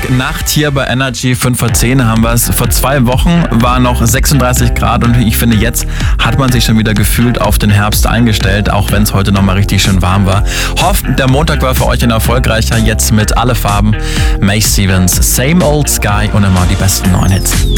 Montagnacht hier bei Energy 5 vor 10 haben wir es. Vor 2 Wochen war noch 36 Grad und ich finde, jetzt hat man sich schon wieder gefühlt auf den Herbst eingestellt, auch wenn es heute nochmal richtig schön warm war. Hofft, der Montag war für euch ein erfolgreicher. Jetzt mit Alle Farben, May Stevens, Same Old Sky und immer die besten 9 Hits.